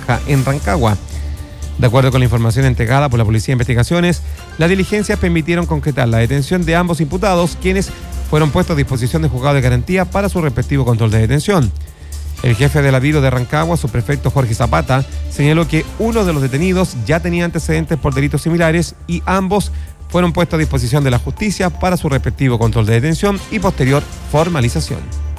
Granja en Rancagua. De acuerdo con la información entregada por la Policía de Investigaciones, las diligencias permitieron concretar la detención de ambos imputados, quienes fueron puestos a disposición del juzgado de garantía para su respectivo control de detención. El jefe de la DIRO de Rancagua, subprefecto Jorge Zapata, señaló que uno de los detenidos ya tenía antecedentes por delitos similares y ambos fueron puestos a disposición de la justicia para su respectivo control de detención y posterior formalización.